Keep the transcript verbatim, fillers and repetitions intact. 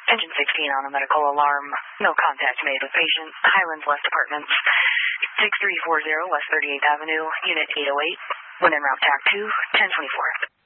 Engine sixteen on a medical alarm. No contact made with patient. Highlands West Apartments. six three four zero West thirty-eighth Avenue, Unit eight oh eight. When en route, T A C two, ten twenty-four.